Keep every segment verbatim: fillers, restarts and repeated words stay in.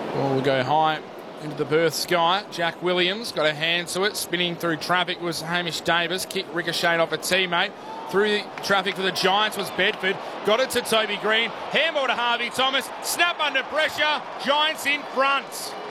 Ball will go high into the Perth sky. Jack Williams got a hand to it. Spinning through traffic was Hamish Davis. Kick ricocheted off a teammate. Through the traffic for the Giants was Bedford. Got it to Toby Green. Handball to Harvey Thomas. Snap under pressure. Giants in front.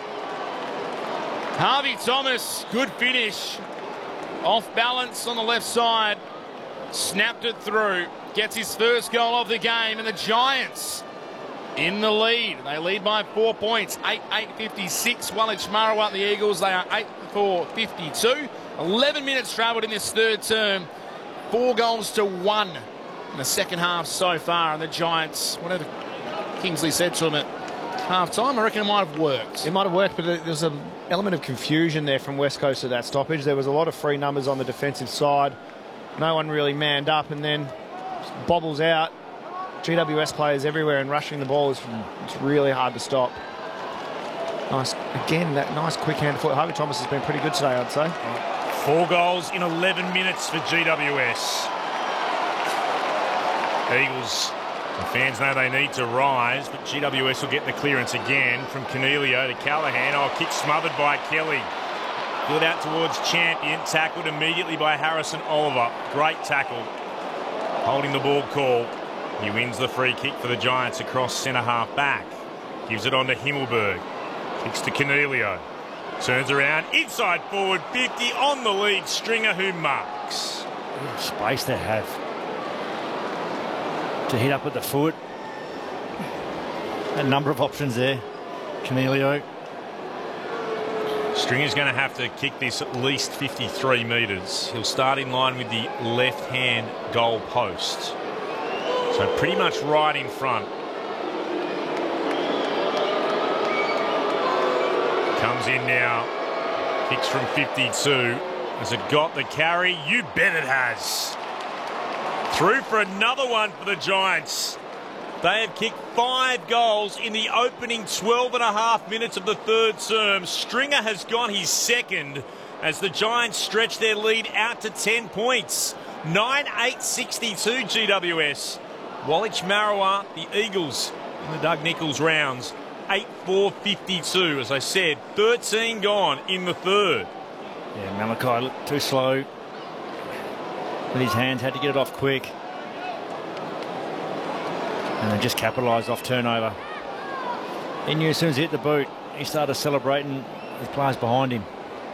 Harvey Thomas, good finish. Off balance on the left side. Snapped it through. Gets his first goal of the game. And the Giants in the lead. They lead by four points. eight eight fifty-six. Wallich Marawa, the Eagles, they are eight four fifty-two. eleven minutes travelled in this third term. Four goals to one in the second half so far. And the Giants, whatever Kingsley said to them at half-time, I reckon it might have worked. It might have worked, but there's an element of confusion there from West Coast at that stoppage. There was a lot of free numbers on the defensive side. No one really manned up, and then bobbles out. G W S players everywhere, and rushing the ball is it's really hard to stop. Nice, again, that nice quick hand foot. Harvey Thomas has been pretty good today, I'd say. Four goals in eleven minutes for G W S. Eagles, the fans know they need to rise, but G W S will get the clearance again from Cornelio to Callaghan. Oh, kick smothered by Kelly. Good out towards Champion, tackled immediately by Harrison Oliver. Great tackle. Holding the ball call. He wins the free kick for the Giants across centre half back. Gives it on to Himmelberg. Kicks to Cornelio. Turns around, inside forward, fifty on the lead. Stringer who marks. Good space they have to hit up at the foot. A number of options there. Cornelio. Stringer's going to have to kick this at least fifty-three metres. He'll start in line with the left-hand goal post. So pretty much right in front. Comes in now. Kicks from fifty-two. Has it got the carry? You bet it has. Through for another one for the Giants. They have kicked five goals in the opening twelve and a half minutes of the third term. Stringer has gone his second as the Giants stretch their lead out to ten points. nine eight sixty-two G W S. Wallich Marawa, the Eagles in the Doug Nicholls rounds. eight four fifty-two, as I said, thirteen gone in the third. Yeah, Malachi looked too slow with his hands, had to get it off quick. And then just capitalised off turnover. He knew as soon as he hit the boot, he started celebrating with players behind him.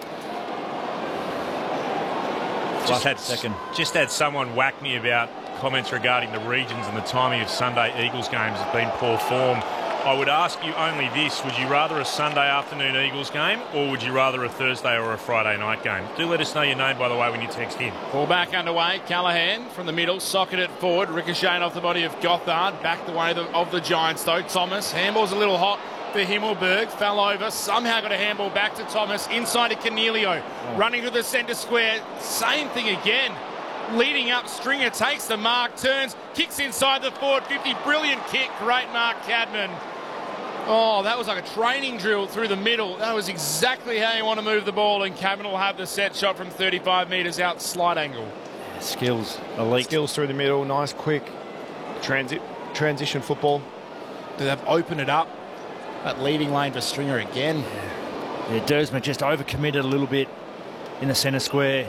Just had, second. just had someone whack me about comments regarding the regions and the timing of Sunday Eagles games has been poor form. I would ask you only this: would you rather a Sunday afternoon Eagles game, or would you rather a Thursday or a Friday night game? Do let us know your name, by the way, when you text in. Ball back underway. Callaghan from the middle, socketed it forward, ricocheted off the body of Gothard. Back the way of the, of the Giants, though. Thomas, handball's a little hot for Himmelberg. Fell over, somehow got a handball back to Thomas. Inside to Cornelio, oh. Running to the centre square. Same thing again. Leading up, Stringer takes the mark, turns, kicks inside the forward fifty. Brilliant kick. Great mark, Cadman. Oh, that was like a training drill through the middle. That was exactly how you want to move the ball, and Cadman will have the set shot from thirty-five metres out, slight angle. Skills, elite. Skills through the middle, nice, quick transit, transition football. They've opened it up. That leading lane for Stringer again. Yeah, yeah, Dersma just overcommitted a little bit in the centre square.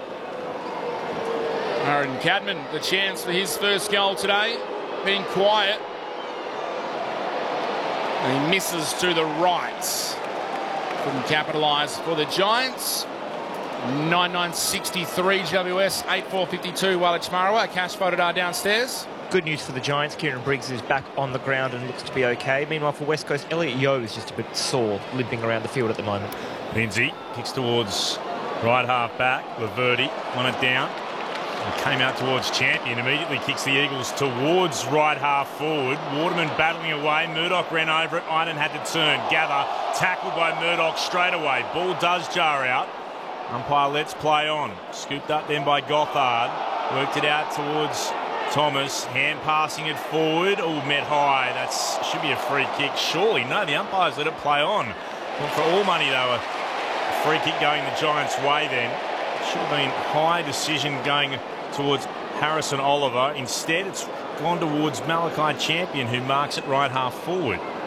Aaron Cadman, the chance for his first goal today. Being quiet. And he misses to the right. Couldn't capitalise for the Giants. nine nine sixty-three G W S, eight four fifty-two Wallich Marawa. Cash Fodadar downstairs. Good news for the Giants. Kieran Briggs is back on the ground and looks to be okay. Meanwhile, for West Coast, Elliot Yeo is just a bit sore, limping around the field at the moment. Lindsay kicks towards right half back. Laverty won it down. And came out towards Champion, immediately kicks the Eagles towards right half forward. Waterman battling away, Murdoch ran over it, Iden had to turn, gather, tackled by Murdoch straight away. Ball does jar out. Umpire lets play on. Scooped up then by Gothard, worked it out towards Thomas, hand passing it forward. Oh, met high, that should be a free kick, surely. No, the umpires let it play on. Well, for all money though, a free kick going the Giants' way then. Should have been high decision going towards Harrison Oliver. Instead, it's gone towards Malachi Champion, who marks it right half forward.